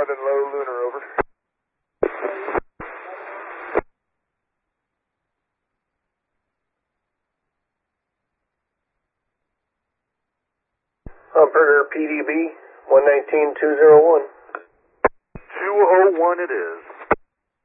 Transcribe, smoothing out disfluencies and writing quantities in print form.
11 low, lunar, over. Humperter PDB 119-201. 201 it is.